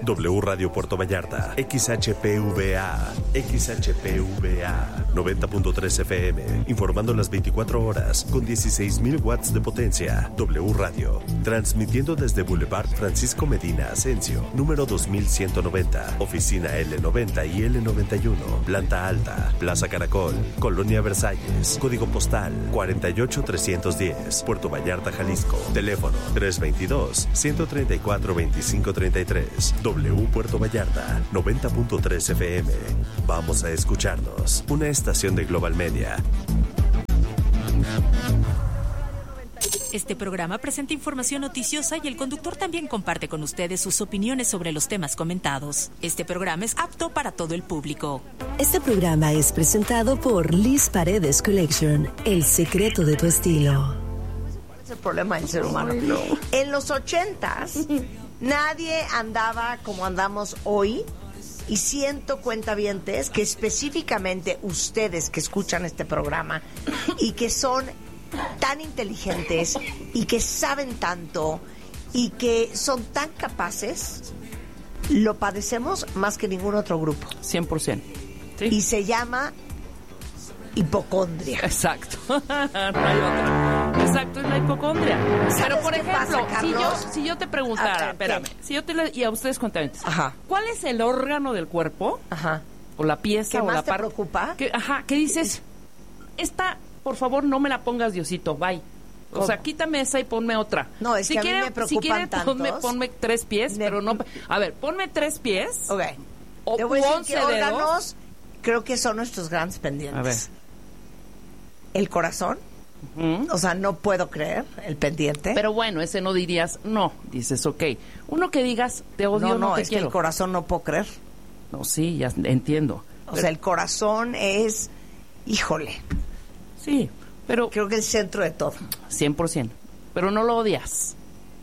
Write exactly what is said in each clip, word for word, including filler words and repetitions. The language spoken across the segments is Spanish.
W Radio Puerto Vallarta, X H P V A, X H P V A, noventa punto tres F M, informando las veinticuatro horas con dieciséis mil watts de potencia. W Radio, transmitiendo desde Boulevard Francisco Medina Asensio, número dos mil ciento noventa, oficina L noventa y L noventa y uno, planta alta, Plaza Caracol, Colonia Versalles, código postal cuarenta y ocho trescientos diez, Puerto Vallarta, Jalisco, teléfono tres veintidós, ciento treinta y cuatro, veinticinco treinta y tres. W Puerto Vallarta, noventa punto tres F M. Vamos a escucharnos. Una estación de Global Media. Este programa presenta información noticiosa y el conductor también comparte con ustedes sus opiniones sobre los temas comentados. Este programa es apto para todo el público. Este programa es presentado por Liz Paredes Collection, el secreto de tu estilo. ¿Cuál es el problema del ser humano? No. En los ochentas, nadie andaba como andamos hoy. Y siento, cuentavientes, que específicamente ustedes que escuchan este programa y que son tan inteligentes y que saben tanto y que son tan capaces, lo padecemos más que ningún otro grupo. cien por ciento. ¿Sí? Y se llama hipocondria. Exacto. No hay otra. Exacto, es la hipocondria. Pero, por ejemplo, pasa, si, yo, si yo te preguntara, ver, espérame, ¿qué? si yo te le, y a ustedes cuéntame, ¿cuál es el órgano del cuerpo? Ajá. O la pieza ¿Qué o más la te parte? preocupa? Que, ajá, ¿qué dices? Esta, por favor, no me la pongas, Diosito, bye. ¿Cómo? O sea, quítame esa y ponme otra. No, es si que quiere, a mí me preocupan si quiere, tantos. ponme, ponme tres pies, me... pero no... A ver, ponme tres pies. Ok. O te voy a decir once qué dedos. órganos creo que son nuestros grandes pendientes. A ver. El corazón. Uh-huh. O sea, no puedo creer el pendiente. Pero bueno, ese no dirías, no. Dices, ok. Uno que digas, te odio, no, no, no te es quiero. que el corazón no puedo creer. No, sí, ya entiendo. O pero... sea, el corazón es, híjole. Sí, pero... creo que el centro de todo. cien por ciento. Pero no lo odias.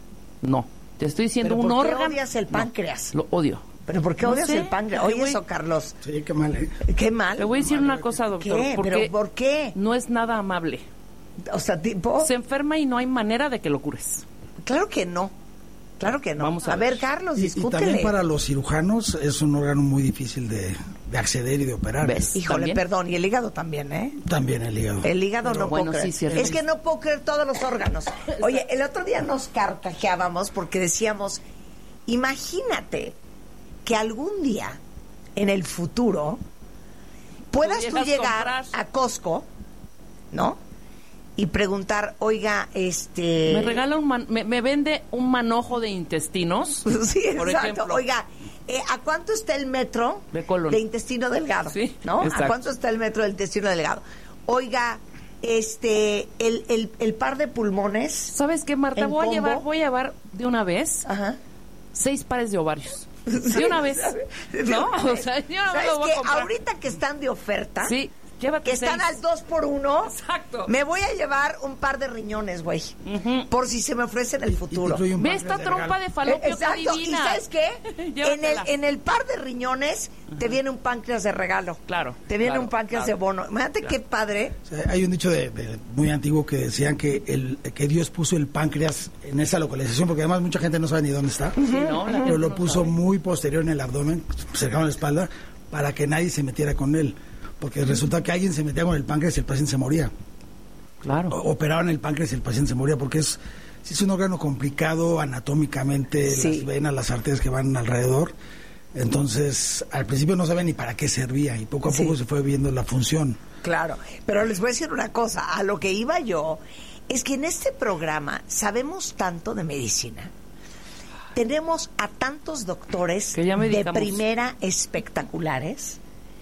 No. Te estoy diciendo ¿Pero un por qué órgano... odias el páncreas? No, lo odio. ¿Pero por qué no odias sé. el páncreas? Oye, eso, Carlos. Sí, qué mal, ¿eh? Qué mal. Le voy a decir una cosa, doctor. ¿Qué? ¿Pero por qué? No es nada amable. O sea, tipo... se enferma y no hay manera de que lo cures. Claro que no. Claro que no. Vamos a, a ver, ver, Carlos, y, discútele. Y también para los cirujanos es un órgano muy difícil de, de acceder y de operar. ¿Ves? Híjole, ¿También? perdón. Y el hígado también, ¿eh? También el hígado. El hígado Pero no bueno, puedo creer. sí, es que no puedo creer todos los órganos. Oye, el otro día nos carcajeábamos porque decíamos, imagínate que algún día, en el futuro, puedas tú llegar comprar. a Costco, ¿no? Y preguntar, oiga, este... ¿Me regala un man- me, me vende un manojo de intestinos? Sí, por exacto. ejemplo. Oiga, eh, ¿a cuánto está el metro de, colon. de intestino delgado? Sí, ¿no? exacto. ¿A cuánto está el metro del intestino delgado? Oiga, este, el, el, el par de pulmones... ¿Sabes qué, Marta? Voy combo? a llevar, voy a llevar de una vez Ajá. seis pares de ovarios. De una vez. ¿No? O sea, yo no me lo voy a comprar. Ahorita que están de oferta... Sí. Llévate que están seis. al dos por uno. Exacto. Me voy a llevar un par de riñones, güey. Uh-huh. Por si se me ofrece en el futuro. Y, y Ve esta de trompa regalo. de falopio, exacto. qué divina. ¿Y sabes qué? en, el, en el par de riñones uh-huh. te viene un páncreas de regalo. Claro. Te viene claro, un páncreas claro, de bono. Imagínate claro. qué padre. O sea, hay un dicho de, de muy antiguo que decían que el que Dios puso el páncreas en esa localización, porque además mucha gente no sabe ni dónde está. Uh-huh. Sí, no, pero lo no puso sabe. muy posterior en el abdomen, cercano a la espalda, para que nadie se metiera con él. Porque resulta que alguien se metía con el páncreas y el paciente se moría. Claro. O, operaban el páncreas y el paciente se moría, porque es, es un órgano complicado anatómicamente, sí. Las venas, las arterias que van alrededor. Entonces, al principio no sabía ni para qué servía y poco a poco sí. se fue viendo la función. Claro, pero les voy a decir una cosa, a lo que iba yo es que en este programa sabemos tanto de medicina. Tenemos a tantos doctores de primera espectaculares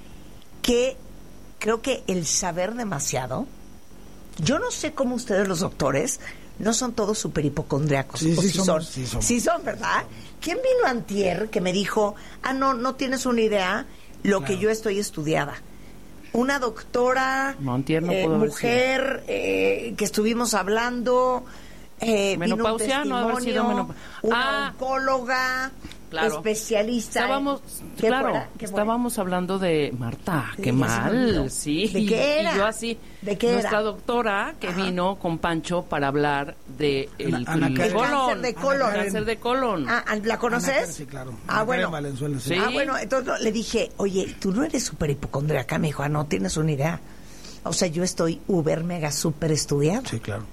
que creo que el saber demasiado, yo no sé cómo ustedes los doctores no son todos súper hipocondriacos. Sí, o sí, si somos, son. sí, somos. Sí son, ¿verdad? ¿Quién vino antier que me dijo, ah, no, no tienes una idea lo claro. que yo estoy estudiada? Una doctora, no, antier no eh, mujer, eh, que estuvimos hablando, eh, menopausia, vino un testimonio, no haber sido menop- una ah. oncóloga, claro. especialista. Estábamos, en... claro, fuera? estábamos bueno? hablando de Marta, qué mal, sí. ¿De qué era? Y yo así, ¿De qué nuestra era? doctora que Ajá. vino con Pancho para hablar de el, Ana, Ana el colon. Cáncer de colon. Cáncer de colon. Ah, ¿la conoces? Ana, sí, claro. Ah, bueno. Valenzuela, sí. Sí. Ah, bueno, entonces le dije, oye, tú no eres súper hipocondríaca. Me dijo, ah, no tienes una idea. O sea, yo estoy uber mega súper estudiada. Sí, claro.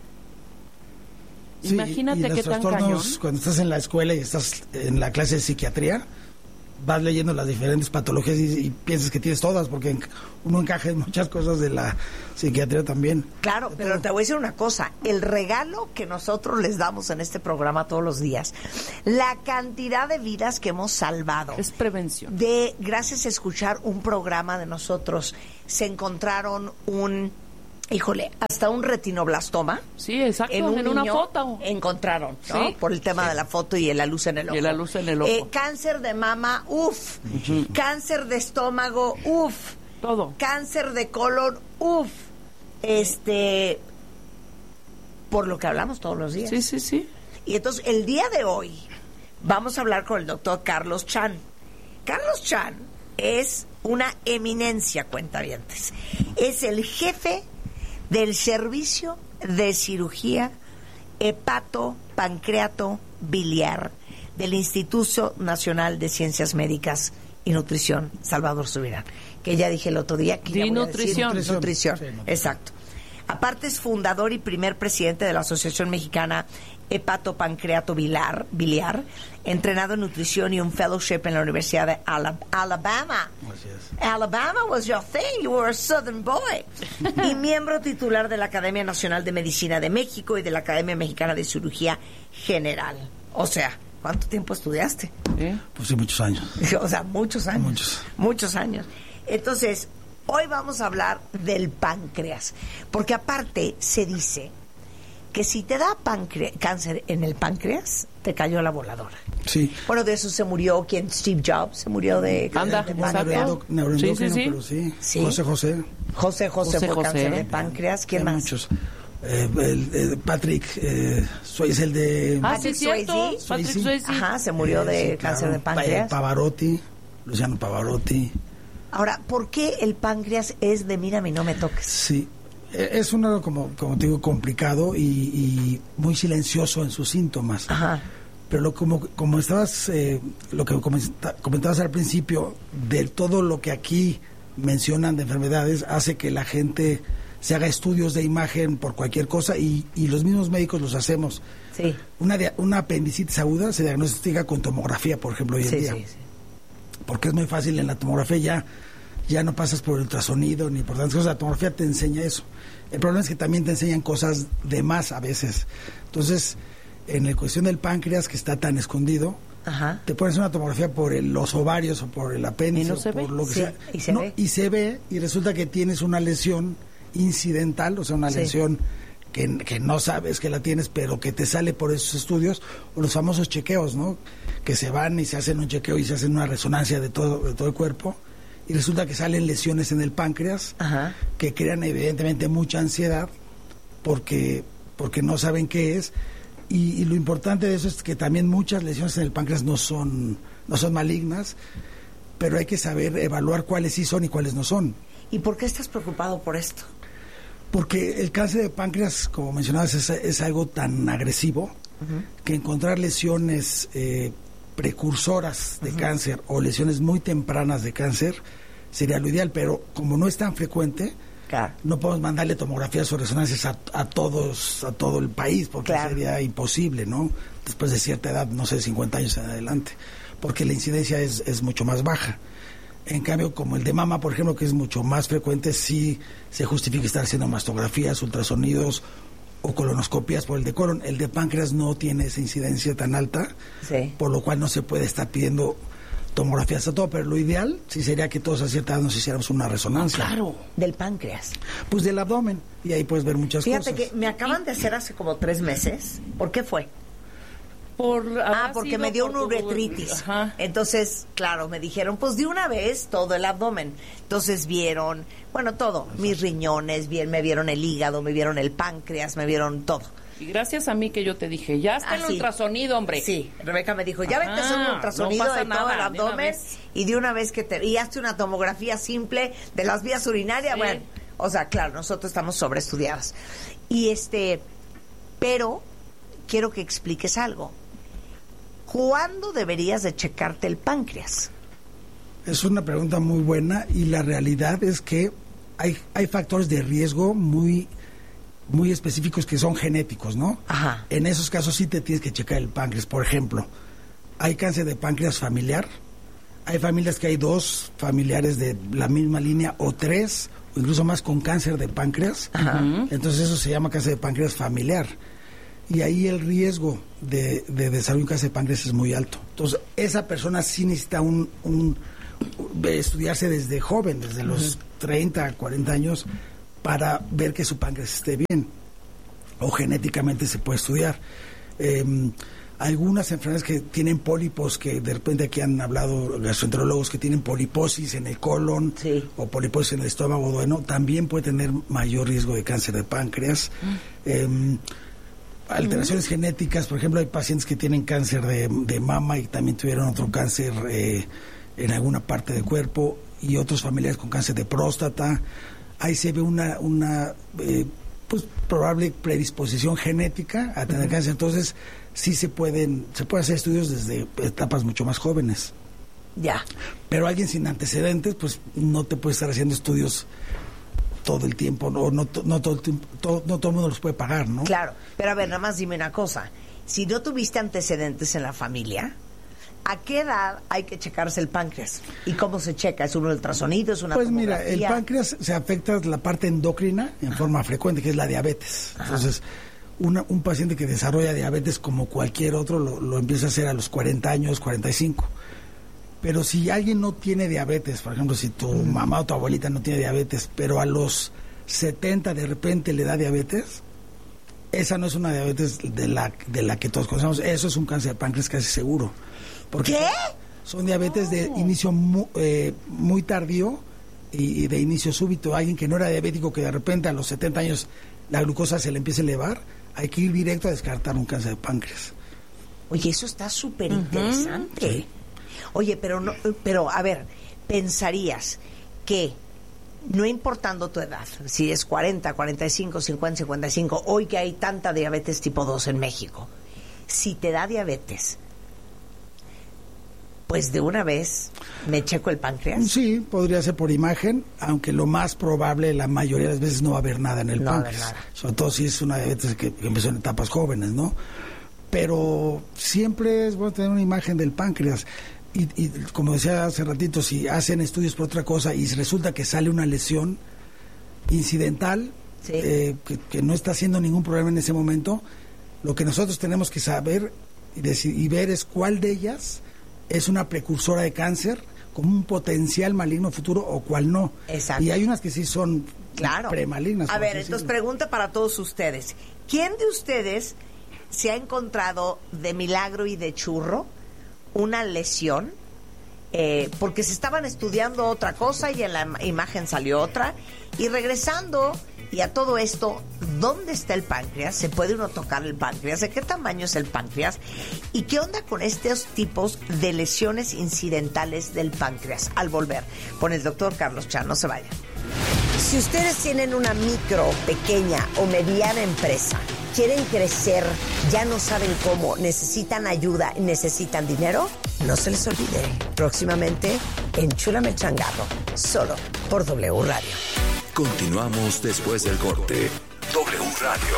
Imagínate sí, y, y qué tan cañón. Cuando estás en la escuela y estás en la clase de psiquiatría, vas leyendo las diferentes patologías y, y piensas que tienes todas, porque uno encaja en muchas cosas de la psiquiatría también. Claro, pero todo. Te voy a decir una cosa, el regalo que nosotros les damos en este programa todos los días, la cantidad de vidas que hemos salvado. Es prevención. De, gracias a escuchar un programa de nosotros, se encontraron un... Híjole, hasta un retinoblastoma. Sí, exacto, en, un en una foto. Encontraron, ¿no? Sí, por el tema sí. de la foto y la luz en el ojo. Y la luz en el ojo. Eh, cáncer de mama, uff. Uh-huh. Cáncer de estómago, uff. Todo. Cáncer de colon, uff. Este, por lo que hablamos todos los días. Sí, sí, sí. Y entonces, el día de hoy, vamos a hablar con el doctor Carlos Chan. Carlos Chan es una eminencia, cuentavientes. Es el jefe del servicio de cirugía hepato pancreato biliar del Instituto Nacional de Ciencias Médicas y Nutrición Salvador Subirán, que ya dije el otro día que ya voy a decir nutrición. nutrición, nutrición. Sí, no. Exacto. Aparte es fundador y primer presidente de la Asociación Mexicana Hepato Pancreato Biliar, biliar, entrenado en nutrición y un fellowship en la Universidad de Alabama. Alabama was your thing, you were a Southern boy. Y miembro titular de la Academia Nacional de Medicina de México y de la Academia Mexicana de Cirugía General. O sea, ¿cuánto tiempo estudiaste? ¿Eh? Pues sí, muchos años. O sea, muchos años. Muchos. Muchos años. Entonces, hoy vamos a hablar del páncreas, porque aparte se dice que si te da páncre- cáncer en el páncreas, te cayó la voladora. Sí. Bueno, de eso se murió, ¿quién? Steve Jobs se murió de, Anda, de páncreas. Sí, sí, sí. Pero sí. Sí. José José. José José, José por José. cáncer de páncreas. ¿Quién Hay más? Muchos. Eh, el, el Patrick eh, Swayze, el de... Ah, sí, cierto. Swayze. Patrick Swayze. Ajá, se murió de sí, cáncer claro. de páncreas. Eh, Pavarotti, Luciano Pavarotti. Ahora, ¿por qué el páncreas es de mírame y no me toques? Sí, es uno, como, como te digo, complicado y, y muy silencioso en sus síntomas. Ajá. Pero lo, como, como estabas, eh, lo que comentabas al principio, de todo lo que aquí mencionan de enfermedades, hace que la gente se haga estudios de imagen por cualquier cosa y, y los mismos médicos los hacemos. Sí. Una, una apendicitis aguda se diagnostica con tomografía, por ejemplo, hoy en Sí, día. sí, sí. Porque es muy fácil en la tomografía, ya, ya no pasas por el ultrasonido ni por tantas cosas, la tomografía te enseña eso. El problema es que también te enseñan cosas de más a veces. Entonces, en la cuestión del páncreas, que está tan escondido, Ajá. te pones una tomografía por el, los ovarios o por el apéndice, ¿Y no o se por ve? lo que Sí, sea. y se No, ve. y se ve, y resulta que tienes una lesión incidental, o sea, una Sí. lesión que, que no sabes que la tienes, pero que te sale por esos estudios, o los famosos chequeos, ¿no? Que se van y se hacen un chequeo y se hacen una resonancia de todo, de todo el cuerpo, y resulta que salen lesiones en el páncreas, Ajá. que crean evidentemente mucha ansiedad, porque, porque no saben qué es, y, y lo importante de eso es que también muchas lesiones en el páncreas no son, no son malignas, pero hay que saber evaluar cuáles sí son y cuáles no son. ¿Y por qué estás preocupado por esto? Porque el cáncer de páncreas, como mencionabas, es, es algo tan agresivo uh-huh. que encontrar lesiones eh, precursoras de uh-huh. cáncer o lesiones muy tempranas de cáncer sería lo ideal, pero como no es tan frecuente, claro. no podemos mandarle tomografías o resonancias a, a todos, a todo el país, porque claro. sería imposible, ¿no? Después de cierta edad, no sé, cincuenta años en adelante, porque la incidencia es, es mucho más baja. En cambio, como el de mama, por ejemplo, que es mucho más frecuente, sí se justifica estar haciendo mastografías, ultrasonidos o colonoscopías por el de colon. El de páncreas no tiene esa incidencia tan alta, sí. por lo cual no se puede estar pidiendo tomografías a todo, pero lo ideal sí sería que todos a cierta edad nos hiciéramos una resonancia. Claro, del páncreas. Pues del abdomen, y ahí puedes ver muchas Fíjate cosas. Fíjate que me acaban de hacer hace como tres meses. ¿Por qué fue? Por, ah, porque me dio una uretritis. Tu... Entonces, claro, me dijeron, pues de una vez todo el abdomen. Entonces vieron, bueno, todo, mis riñones, bien, me vieron el hígado, me vieron el páncreas, me vieron todo. Y gracias a mí que yo te dije, ya está ah, el sí. ultrasonido, hombre. Sí, Rebeca me dijo, ya vente a hacer un ultrasonido no de nada, todo el abdomen y de una vez que te... Y hazte una tomografía simple de las vías urinarias. Sí. Bueno, o sea, claro, nosotros estamos sobreestudiadas. Y este... Pero quiero que expliques algo. ¿Cuándo deberías de checarte el páncreas? Es una pregunta muy buena y la realidad es que hay, hay factores de riesgo muy, muy específicos que son genéticos, ¿no? Ajá. En esos casos sí te tienes que checar el páncreas. Por ejemplo, hay cáncer de páncreas familiar. Hay familias que hay dos familiares de la misma línea o tres, o incluso más con cáncer de páncreas. Ajá. Entonces eso se llama cáncer de páncreas familiar. Y ahí el riesgo de, de desarrollar un cáncer de páncreas es muy alto. Entonces esa persona sí necesita un... un estudiarse desde joven, desde los uh-huh. treinta, cuarenta años, para ver que su páncreas esté bien, o genéticamente se puede estudiar. Eh, algunas enfermedades que tienen pólipos, que de repente aquí han hablado gastroenterólogos que tienen poliposis en el colon, sí. o poliposis en el estómago, bueno, también puede tener mayor riesgo de cáncer de páncreas. Uh-huh. eh, alteraciones uh-huh. genéticas, por ejemplo, hay pacientes que tienen cáncer de, de mama y también tuvieron otro cáncer eh, en alguna parte del cuerpo, y otros familiares con cáncer de próstata. Ahí se ve una una eh, pues probable predisposición genética a tener uh-huh. cáncer. Entonces sí se pueden se puede hacer estudios desde etapas mucho más jóvenes. Ya. Pero alguien sin antecedentes, pues no te puede estar haciendo estudios todo el tiempo, no no no todo el tiempo, todo, no todo el mundo los puede pagar, ¿no? Claro. Pero a ver, nada más dime una cosa. Si no tuviste antecedentes en la familia, ¿a qué edad hay que checarse el páncreas? ¿Y cómo se checa? ¿Es un ultrasonido? ¿Es una Pues tomografía? Mira, el páncreas se afecta la parte endocrina en forma frecuente, que es la diabetes. Ajá. Entonces, una, un paciente que desarrolla diabetes como cualquier otro lo, lo empieza a hacer a los cuarenta años, cuarenta y cinco. Pero si alguien no tiene diabetes, por ejemplo, si tu mm. mamá o tu abuelita no tiene diabetes, pero a los setenta de repente le da diabetes, esa no es una diabetes de la, de la que todos conocemos, eso es un cáncer de páncreas casi seguro. Porque ¿Qué? Son, son diabetes de inicio muy, eh, muy tardío y, y de inicio súbito. Alguien que no era diabético, que de repente a los setenta años la glucosa se le empieza a elevar, hay que ir directo a descartar un cáncer de páncreas. Oye, eso está súper interesante. Uh-huh. Sí. Oye, pero no, pero a ver, pensarías que no importando tu edad, si es cuarenta, cuarenta y cinco, cincuenta, cincuenta y cinco, hoy que hay tanta diabetes tipo dos en México, si te da diabetes, pues de una vez me checo el páncreas. Sí, podría ser por imagen, aunque lo más probable, la mayoría de las veces no va a haber nada en el no páncreas. Va a haber nada. Sobre todo si es una diabetes que, que empezó en etapas jóvenes, ¿no? Pero siempre es bueno tener una imagen del páncreas. Y, y como decía hace ratito, si hacen estudios por otra cosa y resulta que sale una lesión incidental, sí. eh, que, que no está haciendo ningún problema en ese momento, lo que nosotros tenemos que saber y, decir, y ver es cuál de ellas es una precursora de cáncer, como un potencial maligno futuro, o cuál no. Exacto. Y hay unas que sí son claro. premalignas. A ver, entonces pregunta para todos ustedes. ¿Quién de ustedes se ha encontrado de milagro y de churro una lesión? Eh, porque se estaban estudiando otra cosa y en la imagen salió otra. Y regresando, y a todo esto, ¿dónde está el páncreas? ¿Se puede uno tocar el páncreas? ¿De qué tamaño es el páncreas? ¿Y qué onda con estos tipos de lesiones incidentales del páncreas? Al volver, con el doctor Carlos Chan, no se vayan. Si ustedes tienen una micro, pequeña o mediana empresa, quieren crecer, ya no saben cómo, necesitan ayuda y necesitan dinero, no se les olvide, próximamente Enchúlame el Changarro, solo por W Radio. Continuamos después del corte. W Radio.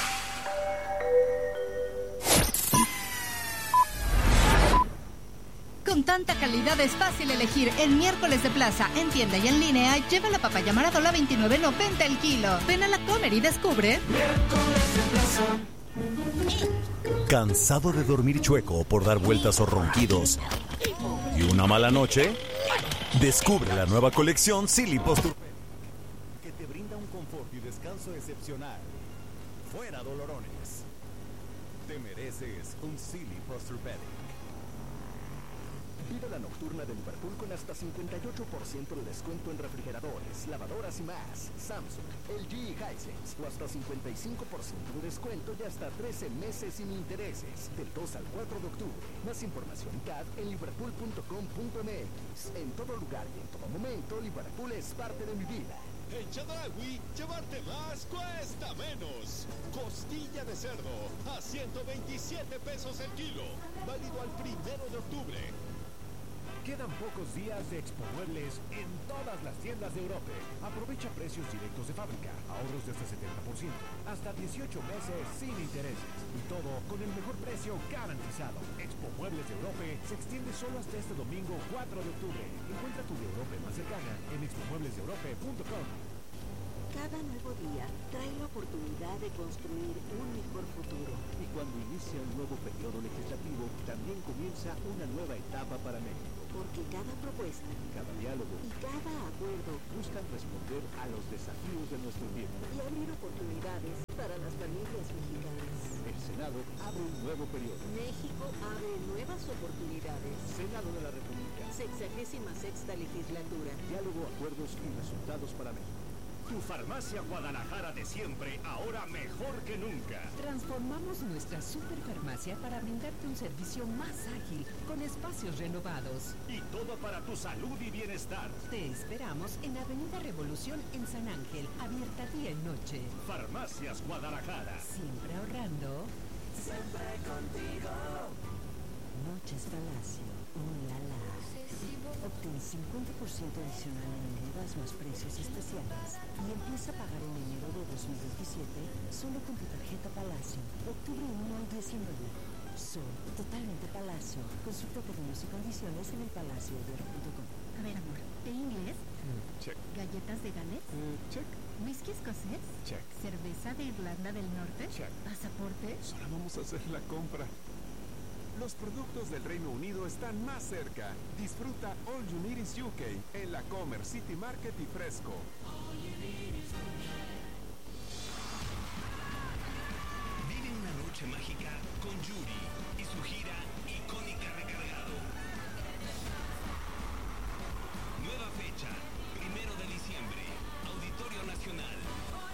Con tanta calidad es fácil elegir. El miércoles de plaza, en tienda y en línea, lleva la papaya Maradola a veintinueve noventa el kilo. Ven a la Comer y descubre. Miércoles de plaza. ¿Cansado de dormir chueco por dar vueltas o ronquidos y una mala noche? Descubre la nueva colección Silly Posturepedic, que te brinda un confort y descanso excepcional. Fuera dolorones. Te mereces un Silly Posturepedic. Pide la nocturna de Liverpool con hasta cincuenta y ocho por ciento de descuento en refrigeradores, lavadoras y más. Samsung, L G y Hisense, o hasta cincuenta y cinco por ciento de descuento y hasta trece meses sin intereses. Del dos al cuatro de octubre. Más información y C A D en liverpool punto com punto m x. En todo lugar y en todo momento, Liverpool es parte de mi vida. En Chedraui, llevarte más cuesta menos. Costilla de cerdo a ciento veintisiete pesos el kilo. Válido al primero de octubre. Quedan pocos días de Expo Muebles en todas las tiendas de Europa. Aprovecha precios directos de fábrica, ahorros de hasta setenta por ciento, hasta dieciocho meses sin intereses. Y todo con el mejor precio garantizado. Expo Muebles de Europa se extiende solo hasta este domingo cuatro de octubre. Encuentra tu de Europa más cercana en expo muebles de europa punto com. Cada nuevo día trae la oportunidad de construir un mejor futuro. Y cuando inicia un nuevo periodo legislativo, también comienza una nueva etapa para México. Porque cada propuesta, cada diálogo y cada acuerdo buscan responder a los desafíos de nuestro tiempo y abrir oportunidades para las familias mexicanas. El Senado abre un nuevo periodo. México abre nuevas oportunidades. Senado de la República. Sexagésima sexta legislatura. Diálogo, acuerdos y resultados para México. Tu farmacia Guadalajara de siempre, ahora mejor que nunca. Transformamos nuestra superfarmacia para brindarte un servicio más ágil, con espacios renovados. Y todo para tu salud y bienestar. Te esperamos en Avenida Revolución en San Ángel, abierta día y noche. Farmacias Guadalajara. Siempre ahorrando. Siempre contigo. Noches Palacio. Un la la. Obtén cincuenta por ciento adicional en eneradas más precios especiales y empieza a pagar en enero de dos mil veintisiete solo con tu tarjeta Palacio. Octubre uno al diecinueve. Soy totalmente Palacio. Consulta términos y condiciones en el palacio de oro punto com. A ver, amor, ¿té inglés? Mm, check. ¿Galletas de Gales? Mm, check. ¿Whisky escocés? Check. ¿Cerveza de Irlanda del Norte? Check. ¿Pasaporte? Solo vamos a hacer la compra. Los productos del Reino Unido están más cerca. Disfruta All You Need Is U K en la Comer City Market y Fresco. Vive una noche mágica con Yuri y su gira Icónica Recargado. Nueva fecha,